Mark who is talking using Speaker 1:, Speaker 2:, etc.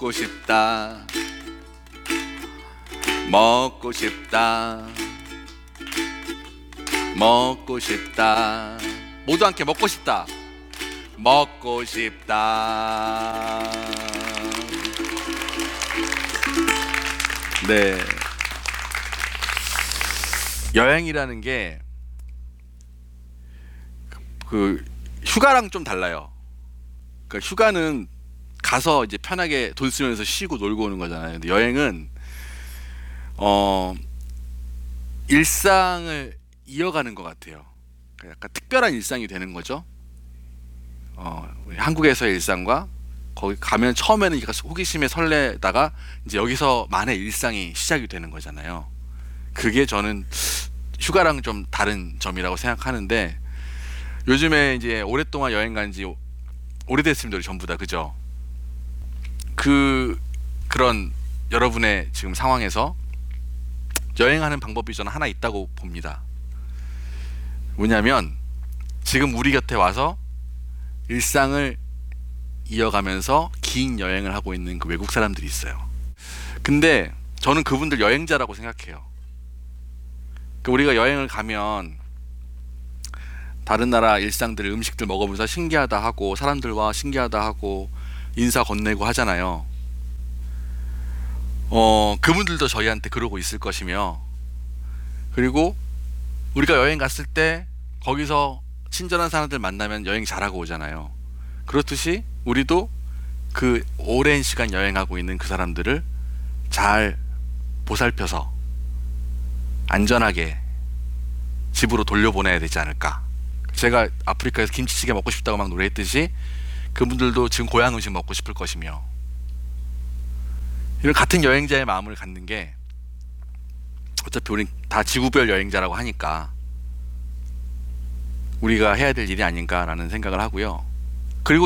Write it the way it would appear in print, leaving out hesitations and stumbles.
Speaker 1: 먹고 싶다. 먹고 싶다. 먹고 싶다. 모두 함께 먹고 싶다. 먹고 싶다. 네. 여행이라는 게 그 휴가랑 좀 달라요. 그러니까 휴가는 가서 이제 편하게 돈 쓰면서 쉬고 놀고 오는 거잖아요. 근데 여행은 일상을 이어가는 것 같아요. 그러니까 약간 특별한 일상이 되는 거죠. 우리 한국에서의 일상과 거기 가면 처음에는 약간 호기심에 설레다가 이제 여기서만의 일상이 시작이 되는 거잖아요. 그게 저는 휴가랑 좀 다른 점이라고 생각하는데, 요즘에 이제 오랫동안 여행 간지 오래됐습니다, 우리 전부 다. 그죠? 그런 여러분의 지금 상황에서 여행하는 방법이 저는 하나 있다고 봅니다. 뭐냐면, 지금 우리 곁에 와서 일상을 이어가면서 긴 여행을 하고 있는 그 외국 사람들이 있어요. 근데 저는 그분들 여행자라고 생각해요. 우리가 여행을 가면 다른 나라 일상들, 음식들 먹으면서 신기하다 하고, 사람들과 신기하다 하고, 인사 건네고 하잖아요. 그분들도 저희한테 그러고 있을 것이며, 그리고 우리가 여행 갔을 때 거기서 친절한 사람들 만나면 여행 잘하고 오잖아요. 그렇듯이 우리도 그 오랜 시간 여행하고 있는 그 사람들을 잘 보살펴서 안전하게 집으로 돌려보내야 되지 않을까. 제가 아프리카에서 김치찌개 먹고 싶다고 막 노래했듯이 그분들도 지금 고향 음식 먹고 싶을 것이며, 이런 같은 여행자의 마음을 갖는 게, 어차피 우린 다 지구별 여행자라고 하니까 우리가 해야 될 일이 아닌가라는 생각을 하고요.